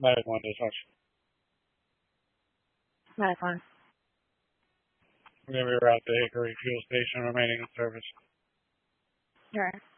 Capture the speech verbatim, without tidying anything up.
Medic one dispatch. Medic one. We're going to be around the Hickory Fuel Station remaining in service. Sure.